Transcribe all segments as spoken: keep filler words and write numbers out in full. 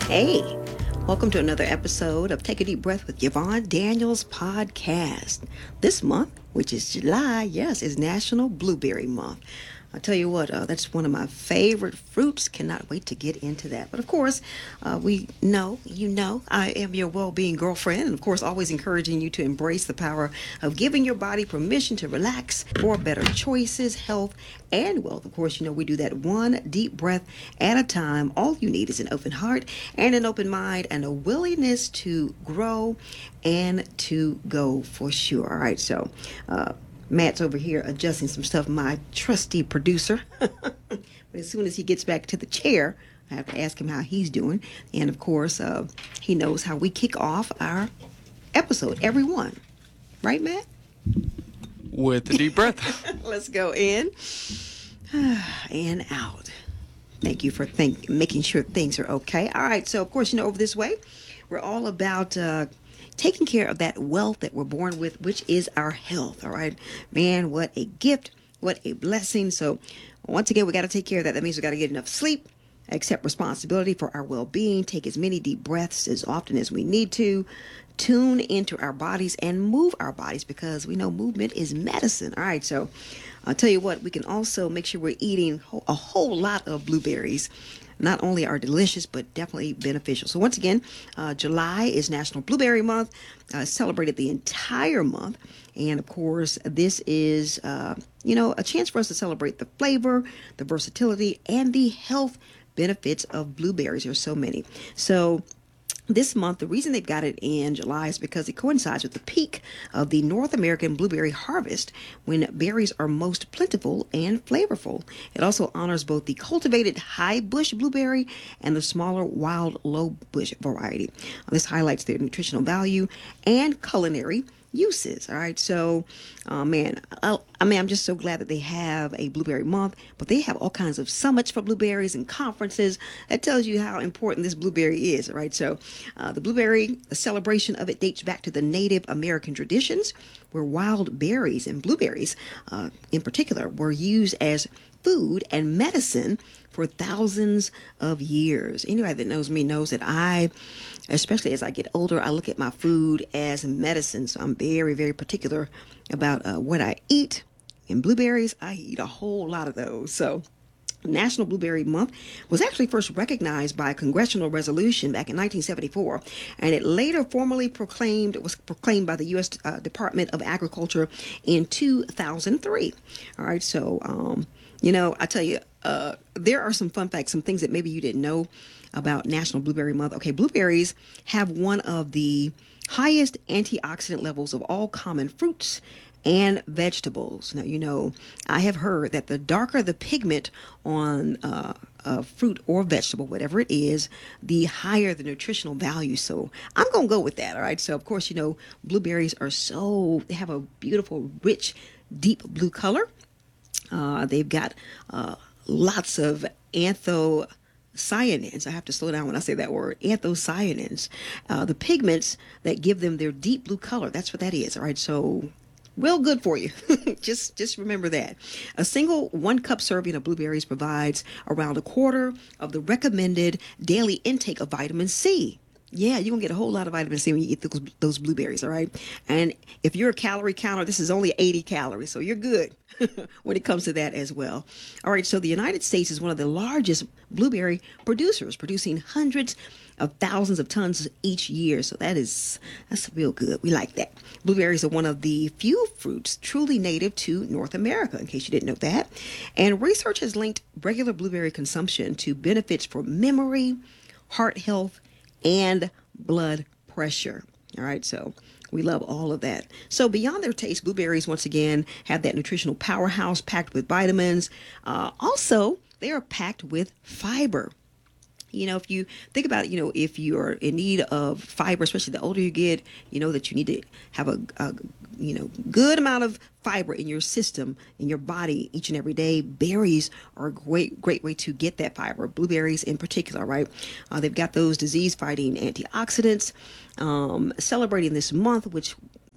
Hey, welcome to another episode of Take a Deep Breath with Yvonne Daniels podcast. This month, which is July, yes, is National Blueberry Month. I'll tell you what, uh, that's one of my favorite fruits. Cannot wait to get into that. But of course, uh, we know, you know, I am your well-being girlfriend. And of course, always encouraging you to embrace the power of giving your body permission to relax for better choices, health, and wealth. Of course, you know, we do that one deep breath at a time. All you need is an open heart and an open mind and a willingness to grow and to go for sure. All right, so uh, Matt's over here adjusting some stuff, my trusty producer. But as soon as he gets back to the chair, I have to ask him how he's doing. And of course, uh, he knows how we kick off our episode, every one. Right, Matt? With a deep breath. Let's go in and out. Thank you for think, making sure things are okay. All right, so of course, you know, over this way, we're all about uh, taking care of that wealth that we're born with, which is our health. All right, man, what a gift, what a blessing. So once again, we got to take care of that. That means we got to get enough sleep, accept responsibility for our well-being, take as many deep breaths as often as we need to, tune into our bodies and move our bodies, because we know movement is medicine. All right, so I'll tell you what, we can also make sure we're eating a whole lot of blueberries. Not only are delicious, but definitely beneficial. So once again, uh, July is National Blueberry Month, uh, celebrated the entire month. And of course, this is, uh, you know, a chance for us to celebrate the flavor, the versatility, and the health benefits of blueberries. There's so many. So this month, the reason they've got it in July is because it coincides with the peak of the North American blueberry harvest, when berries are most plentiful and flavorful. It also honors both the cultivated high bush blueberry and the smaller wild low bush variety. This highlights their nutritional value and culinary uses. All right, so uh, man, I, I mean, I'm just so glad that they have a blueberry month, but they have all kinds of summits for blueberries and conferences. That tells you how important this blueberry is. All right, so uh, the blueberry, the celebration of it dates back to the Native American traditions, where wild berries and blueberries uh, in particular were used as food and medicine for thousands of years. Anybody that knows me knows that I, especially as I get older, I look at my food as medicine. So I'm very, very particular about uh, what I eat. And blueberries, I eat a whole lot of those. So National Blueberry Month was actually first recognized by a congressional resolution back in nineteen seventy-four, and it later formally proclaimed, was proclaimed by the U S Uh, Department of Agriculture in two thousand three. All right, so, um, you know, I tell you, uh, there are some fun facts, some things that maybe you didn't know about National Blueberry Month. Okay, blueberries have one of the highest antioxidant levels of all common fruits and vegetables. Now, you know, I have heard that the darker the pigment on uh, a fruit or vegetable, whatever it is, the higher the nutritional value. So I'm going to go with that. All right. So, of course, you know, blueberries are so, they have a beautiful, rich, deep blue color. Uh, they've got uh, lots of anthocyanins. I have to slow down when I say that word. Anthocyanins. Uh, the pigments that give them their deep blue color. That's what that is. All right. So real good for you. just just remember that. A single one cup serving of blueberries provides around a quarter of the recommended daily intake of vitamin C. Yeah, you're going to get a whole lot of vitamin C when you eat those, those blueberries, all right? And if you're a calorie counter, this is only eighty calories, so you're good when it comes to that as well. All right, so the United States is one of the largest blueberry producers, producing hundreds of thousands of tons each year. So that is, that's real good. We like that. Blueberries are one of the few fruits truly native to North America, in case you didn't know that. And research has linked regular blueberry consumption to benefits for memory, heart health, and blood pressure. All right, so we love all of that. So beyond their taste, blueberries, once again, have that nutritional powerhouse packed with vitamins. Uh, also, they are packed with fiber. You know, if you think about it, you know, if you're in need of fiber, especially the older you get, you know that you need to have a, a you know, good amount of fiber in your system, in your body each and every day. Berries are a great, great way to get that fiber. Blueberries in particular, right? Uh, they've got those disease-fighting antioxidants. Um, celebrating this month, which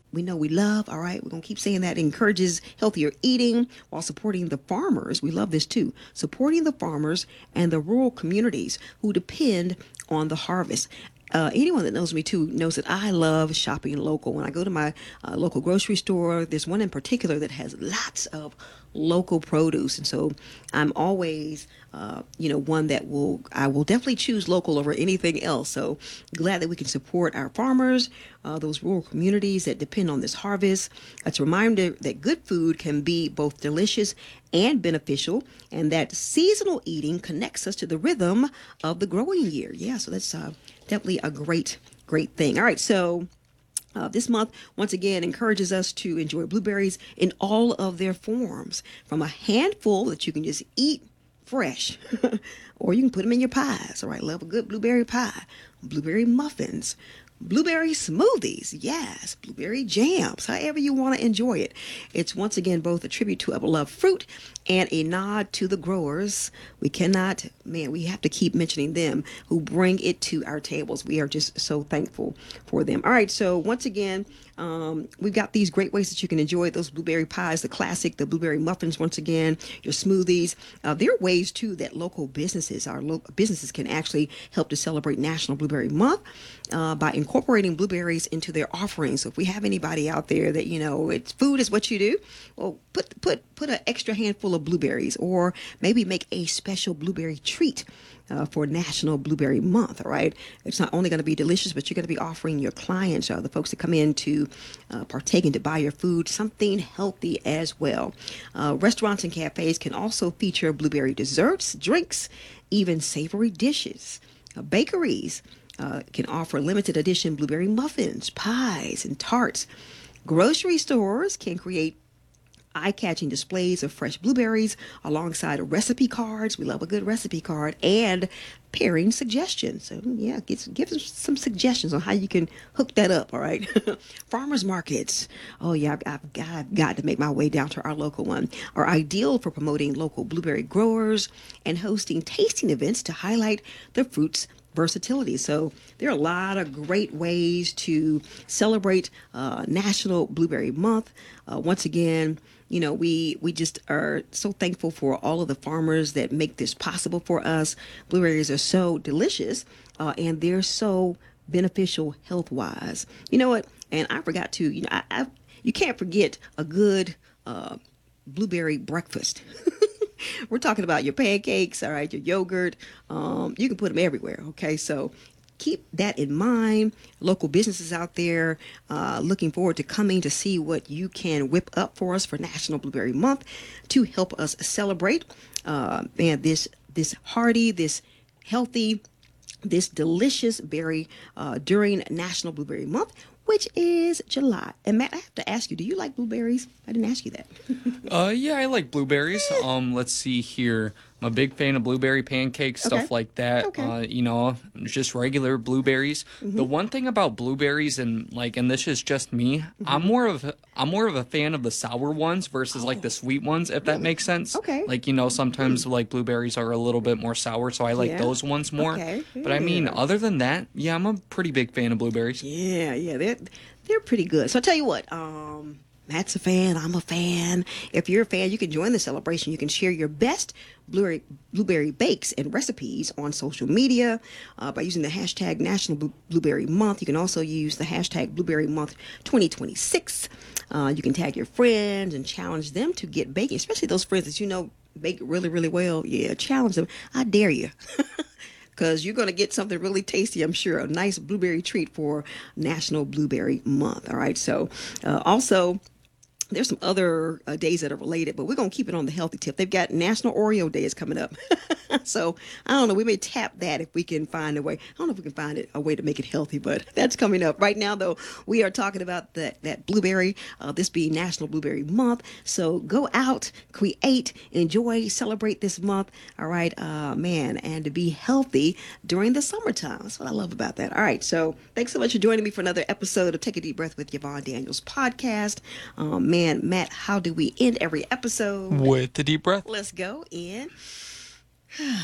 we know we love. All right, we're gonna keep saying that. It encourages healthier eating while supporting the farmers. We love this too. Supporting the farmers and the rural communities who depend on the harvest. Uh, anyone that knows me too knows that I love shopping local. When I go to my uh, local grocery store, there's one in particular that has lots of local produce, and so I'm always, uh, you know, one that will I will definitely choose local over anything else. So glad that we can support our farmers, uh, those rural communities that depend on this harvest. It's a reminder that good food can be both delicious and beneficial, and that seasonal eating connects us to the rhythm of the growing year. Yeah, so that's uh, definitely a great, great thing. All right, so uh, this month, once again, encourages us to enjoy blueberries in all of their forms, from a handful that you can just eat fresh, or you can put them in your pies. All right, love a good blueberry pie, blueberry muffins, blueberry smoothies, yes, blueberry jams, however you want to enjoy it. It's once again both a tribute to a beloved fruit and a nod to the growers. We cannot, man, we have to keep mentioning them who bring it to our tables. We are just so thankful for them. All right, so once again, um, we've got these great ways that you can enjoy those blueberry pies, the classic, the blueberry muffins, once again, your smoothies. Uh, there are ways, too, that local businesses, our local businesses can actually help to celebrate National Blueberry Month uh, by incorporating blueberries into their offerings. So if we have anybody out there that, you know, it's food is what you do, well, put put put an extra handful of blueberries, or maybe make a special blueberry treat uh, for National Blueberry Month. All right, it's not only going to be delicious, but you're going to be offering your clients, or the folks that come in to uh, partake and to buy your food, something healthy as well. Uh, restaurants and cafes can also feature blueberry desserts, drinks, even savory dishes. Uh, bakeries uh, can offer limited edition blueberry muffins, pies, and tarts. Grocery stores can create eye-catching displays of fresh blueberries alongside recipe cards. We love a good recipe card, and pairing suggestions. So yeah, get, give us some suggestions on how you can hook that up. All right. Farmers markets. Oh yeah, I've, I've, got, I've got to make my way down to our local one. Are ideal for promoting local blueberry growers and hosting tasting events to highlight the fruit's versatility. So there are a lot of great ways to celebrate uh, National Blueberry Month. Uh, once again, you know, we we just are so thankful for all of the farmers that make this possible for us. Blueberries are so delicious, uh, and they're so beneficial health wise. You know what? And I forgot to, you know, I, I you can't forget a good uh, blueberry breakfast. We're talking about your pancakes, all right, your yogurt. Um, you can put them everywhere, okay? So keep that in mind. Local businesses out there uh, looking forward to coming to see what you can whip up for us for National Blueberry Month to help us celebrate uh, and this this hearty, this healthy, this delicious berry uh, during National Blueberry Month, which is July. And Matt, I have to ask you, do you like blueberries? I didn't ask you that. Uh, yeah, I like blueberries. Um, let's see here. I'm a big fan of blueberry pancakes, Okay. stuff like that. Okay. Uh, you know, just regular blueberries. The one thing about blueberries, and like, and this is just me, I'm more of a, I'm more of a fan of the sour ones versus like the sweet ones, if that makes sense. Okay. Like, you know, sometimes like blueberries are a little bit more sour, so I like Yeah. those ones more. Okay. But I mean, Yeah. other than that, yeah, I'm a pretty big fan of blueberries. Yeah, yeah, they're they're pretty good. So I tell you what, um, Matt's a fan. I'm a fan. If you're a fan, you can join the celebration. You can share your best blueberry blueberry bakes and recipes on social media uh, by using the hashtag National Blue- Blueberry Month. You can also use the hashtag Blueberry Month twenty twenty-six. Uh, you can tag your friends and challenge them to get baking, especially those friends that you know bake really, really well. Yeah, challenge them. I dare you. Because you're going to get something really tasty, I'm sure. A nice blueberry treat for National Blueberry Month. All right. So, uh, also, there's some other uh, days that are related, but we're going to keep it on the healthy tip. They've got National Oreo Day is coming up. So, I don't know. We may tap that if we can find a way. I don't know if we can find it, a way to make it healthy, but that's coming up. Right now, though, we are talking about that, that blueberry, uh, this being National Blueberry Month. So, go out, create, enjoy, celebrate this month. All right, uh, man, and to be healthy during the summertime. That's what I love about that. All right, so thanks so much for joining me for another episode of Take a Deep Breath with Yvonne Daniels podcast. Um, man, Matt, how do we end every episode? With the deep breath. Let's go in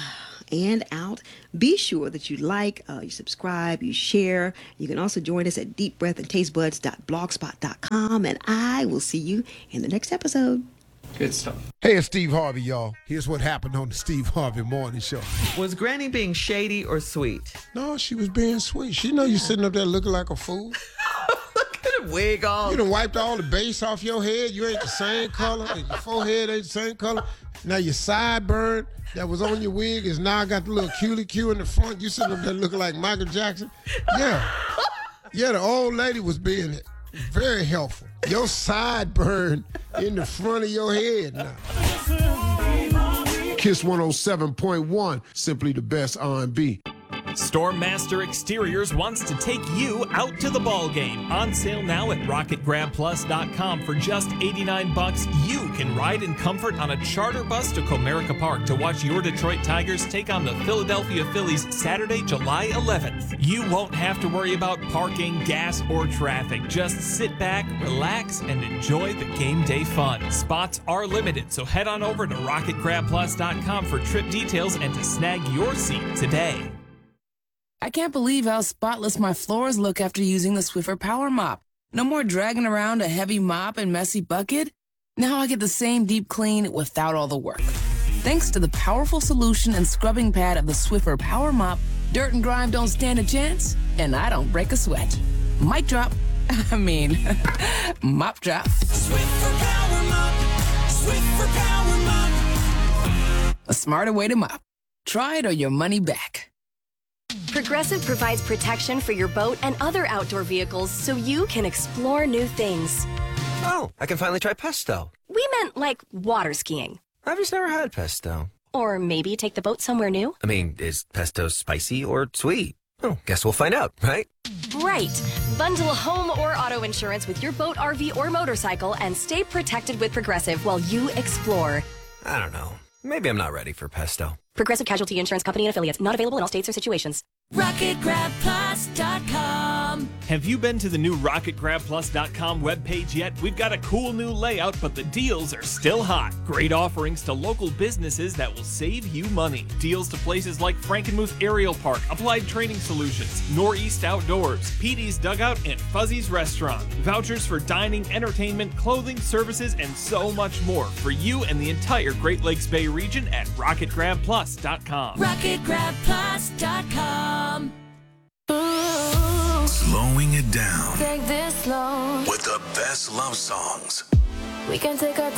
and out. Be sure that you like, uh, you subscribe, you share. You can also join us at deep breath and taste buds dot blogspot dot com, and I will see you in the next episode. Good stuff. Hey, it's Steve Harvey, y'all. Here's what happened on the Steve Harvey Morning Show. Was Granny being shady or sweet? No, she was being sweet. She know you sitting up there looking like a fool. Look at the wig on. You done wiped all the base off your head. You ain't the same color. And your forehead ain't the same color. Now your sideburn that was on your wig is now got the little cutie cue in the front. You sitting up there looking like Michael Jackson. Yeah. Yeah, the old lady was being very helpful. Your sideburn in the front of your head now. Kiss one oh seven point one, simply the best R and B. Stormmaster Exteriors wants to take you out to the ball game. On sale now at rocket grab plus dot com for just eighty-nine bucks. You can ride in comfort on a charter bus to Comerica Park to watch your Detroit Tigers take on the Philadelphia Phillies Saturday, July eleventh. You won't have to worry about parking, gas, or traffic. Just sit back, relax, and enjoy the game day fun. Spots are limited, so head on over to rocket grab plus dot com for trip details and to snag your seat today. I can't believe how spotless my floors look after using the Swiffer Power Mop. No more dragging around a heavy mop and messy bucket. Now I get the same deep clean without all the work. Thanks to the powerful solution and scrubbing pad of the Swiffer Power Mop, dirt and grime don't stand a chance, and I don't break a sweat. Mic drop. I mean, mop drop. Swiffer Power Mop. Swiffer Power Mop. A smarter way to mop. Try it or your money back. Progressive provides protection for your boat and other outdoor vehicles so you can explore new things. Oh, I can finally try pesto. We meant like water skiing. I've just never had pesto. Or maybe take the boat somewhere new. I mean, is pesto spicy or sweet? Oh, guess we'll find out, right? Right. Bundle home or auto insurance with your boat, R V, or motorcycle and stay protected with Progressive while you explore. I don't know. Maybe I'm not ready for pesto. Progressive Casualty Insurance Company and Affiliates. Not available in all states or situations. rocket grab plus dot com. Have you been to the new rocket grab plus dot com webpage yet? We've got a cool new layout, but the deals are still hot. Great offerings to local businesses that will save you money. Deals to places like Frankenmuth Aerial Park, Applied Training Solutions, Northeast Outdoors, P D's Dugout, and Fuzzy's Restaurant. Vouchers for dining, entertainment, clothing, services, and so much more for you and the entire Great Lakes Bay region at rocket grab plus dot com. rocket grab plus dot com. Slowing it down Take this slow. with the best love songs. We can take our